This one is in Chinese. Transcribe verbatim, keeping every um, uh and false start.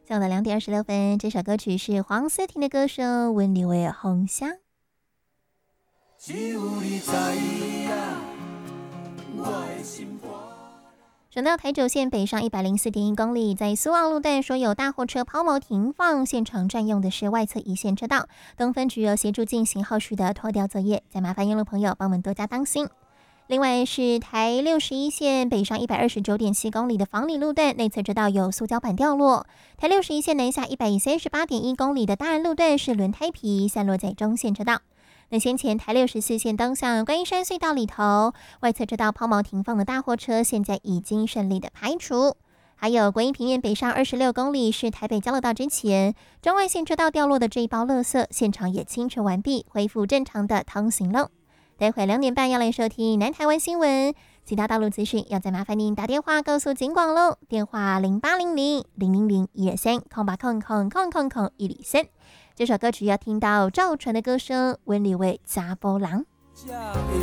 下午的两点二十六分，这首歌曲是黄思婷的歌声《温柔的红香》。转到台九线北上一百零四点一公里，在苏澳路段所有大货车抛锚停放，现场占用的是外侧一线车道，东分局有协助进行后续的拖吊作业，再麻烦沿路朋友帮我们多加当心。另外是台六十一线北上一百二十九点七公里的房里路段，内侧车道有塑胶板掉落。台六十一线南下一百三十八点一公里的大安路段是轮胎皮散落在中线车道。那先前台六十四线东向观音山隧道里头，外侧车道抛锚停放的大货车现在已经顺利的排除。还有国营平面北上二十六公里是台北交流道之前中外线车道掉落的这一包垃圾，现场也清除完毕，恢复正常的通行喽。待会两点半要来收听南台湾新闻，其他道路资讯要再麻烦您打电话告诉警广喽，电话零八零零零零零一二三空八空空空空空一零三。这首歌曲要听到赵传的歌声《温柔的查甫人》。